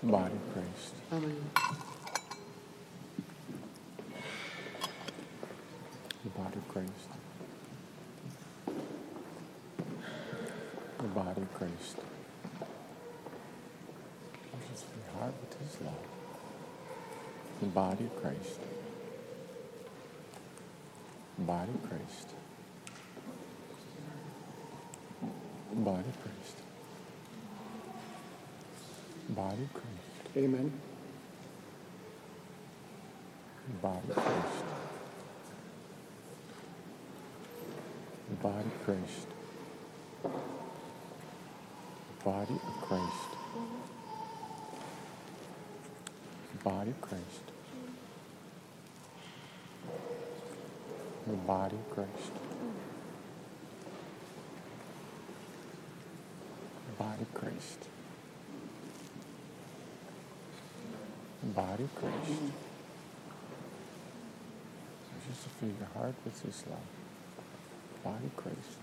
Body Christ. Amen. Body Christ. The body of Christ. Just your heart with His love. The body of Christ. Body of Christ. Body of Christ. Body of Christ. Amen. Body of Christ. Body of Christ. Body of Christ. Body of Christ. The body of Christ. Body of Christ. Body of Christ. Just to fill your heart with His love. Body of Christ.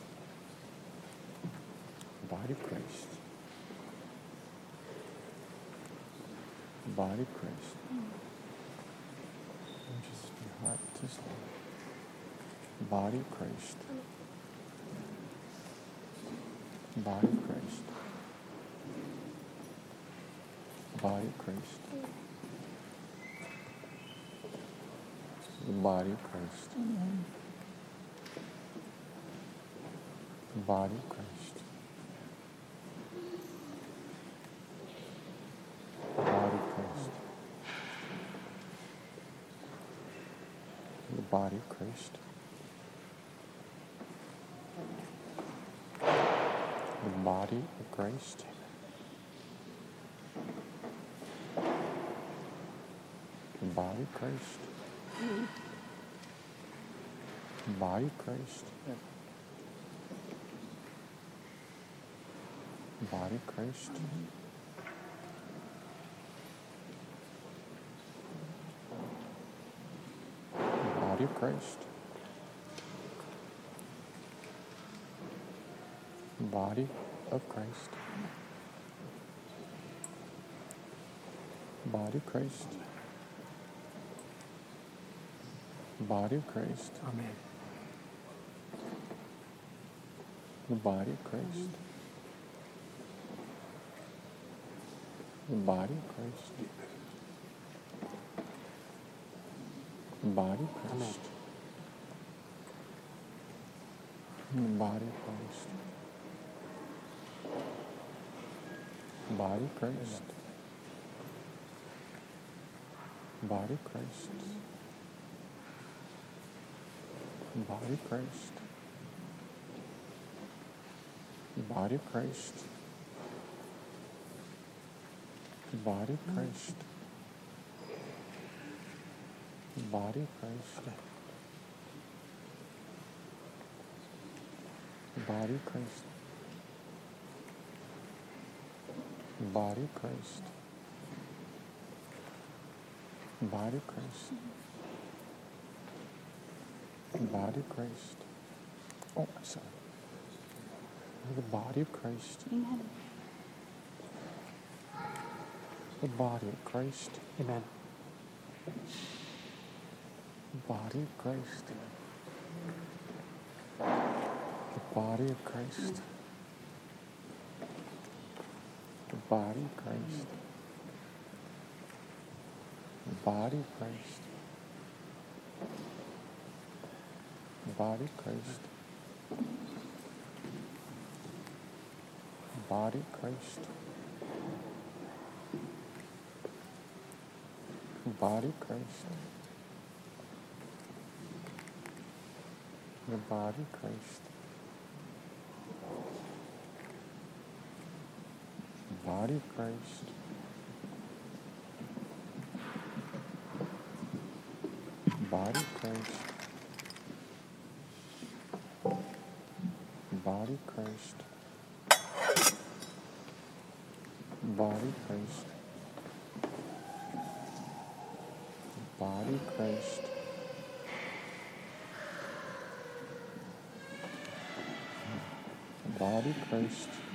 Body of Christ. Body of Christ. Just fill your heart with His love. Body of Christ. Body of Christ. Body of Christ. The body of Christ. Body of Christ. Body of Christ. The body of Christ. The body of Christ. The body of Christ. The body of Christ. The body of Christ. The body of Christ. The body of Christ. Body of Christ. Body of Christ. Amen. The body of Christ. The body of Christ. The body of Christ. The body of Christ. The body of Christ. Body of Christ. Body of Christ. Body of Christ. Body of Christ. Body of Christ. Body of Christ. Body of Christ. Body of Christ. Body of Christ. Oh, I'm sorry. The body of Christ. Amen. The body of Christ. Amen. The body of Christ. The body of Christ. The body of Christ. The body of Christ. The body of Christ. The body of Christ. The body of Christ. The body of Christ. The body of Christ. The body of Christ. The body of Christ. The body of Christ. The body of Christ. The body of Christ.